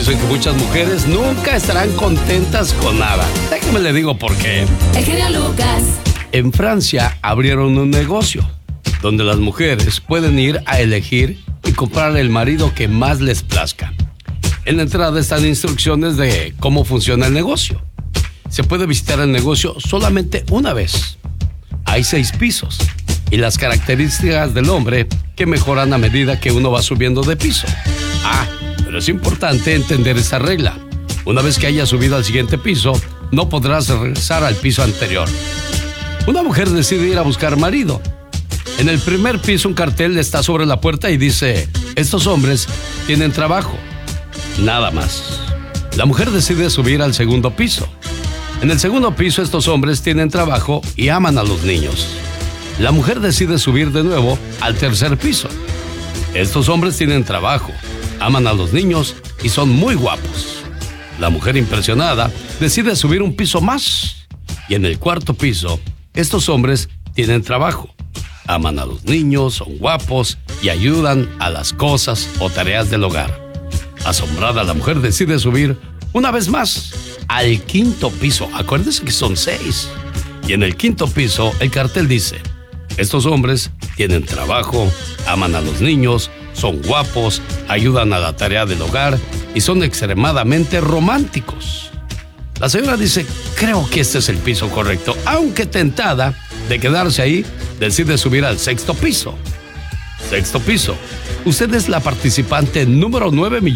en que muchas mujeres nunca estarán contentas con nada. Déjame le digo por qué. El genio Lucas. En Francia abrieron un negocio donde las mujeres pueden ir a elegir y comprar el marido que más les plazca. En la entrada están instrucciones de cómo funciona el negocio. Se puede visitar el negocio solamente una vez. Hay 6 pisos y las características del hombre que mejoran a medida que uno va subiendo de piso. Pero es importante entender esta regla. Una vez que hayas subido al siguiente piso, no podrás regresar al piso anterior. Una mujer decide ir a buscar marido. En el primer piso un cartel está sobre la puerta y dice: estos hombres tienen trabajo. Nada más. La mujer decide subir al segundo piso. En el segundo piso estos hombres tienen trabajo y aman a los niños. La mujer decide subir de nuevo al tercer piso. Estos hombres tienen trabajo, aman a los niños y son muy guapos. La mujer, impresionada, decide subir un piso más. Y en el cuarto piso, estos hombres tienen trabajo, aman a los niños, son guapos y ayudan a las cosas o tareas del hogar. Asombrada, la mujer decide subir una vez más al quinto piso. Acuérdense que son 6. Y en el quinto piso, el cartel dice: estos hombres tienen trabajo, aman a los niños, son guapos, ayudan a la tarea del hogar y son extremadamente románticos. La señora dice: creo que este es el piso correcto. Aunque tentada de quedarse ahí, decide subir al sexto piso. Sexto piso. Usted es la participante número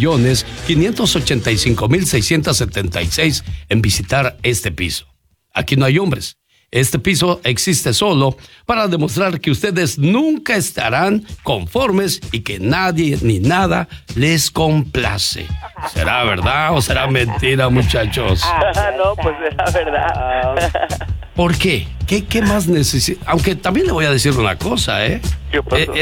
9.585.676 en visitar este piso. Aquí no hay hombres. Este piso existe solo para demostrar que ustedes nunca estarán conformes y que nadie ni nada les complace. ¿Será verdad o será mentira, muchachos? No, pues será verdad. ¿Por qué? ¿Qué más necesita? Aunque también le voy a decir una cosa, ¿eh? ¿Qué pasó?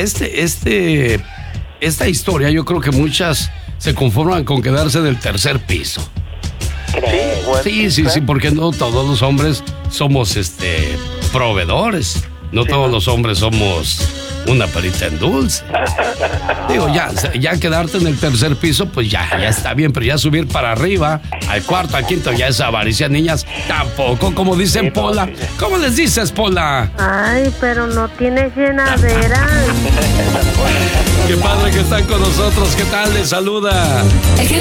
Esta historia, yo creo que muchas se conforman con quedarse del tercer piso. Sí, porque no todos los hombres somos proveedores. No todos los hombres somos una perita en dulce. Digo, ya quedarte en el tercer piso, pues ya está bien, pero ya subir para arriba, al cuarto, al quinto, ya es avaricia, niñas, tampoco, como dicen Pola. ¿Cómo les dices, Pola? Ay, pero no tienes llenadera. Qué padre que están con nosotros. ¿Qué tal? Les saluda El genio